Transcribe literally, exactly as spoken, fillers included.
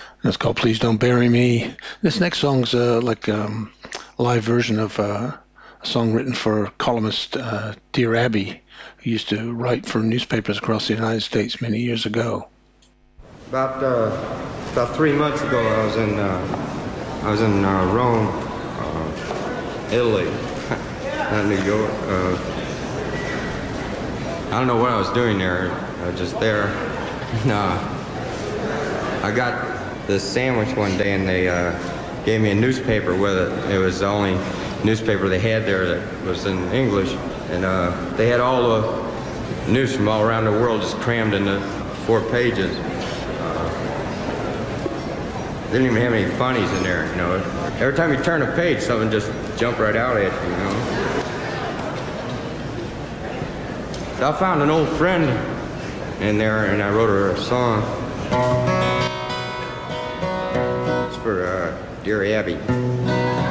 It's called Please Don't Bury Me. This next song's uh, like um, a live version of uh, a song written for columnist uh, Dear Abby, who used to write for newspapers across the United States many years ago. About uh, about three months ago, I was in uh, I was in uh, Rome, uh, Italy, not New York. Uh, I don't know what I was doing there. I was just there. No, I got this sandwich one day, and they uh, gave me a newspaper with it. It was the only newspaper they had there that was in English, and uh, they had all the news from all around the world just crammed into four pages. Uh, didn't even have any funnies in there, you know. Every time you turn a page, something just jumped right out at you, you know. So I found an old friend in there, and I wrote her a song. It's for uh, Dear Abby.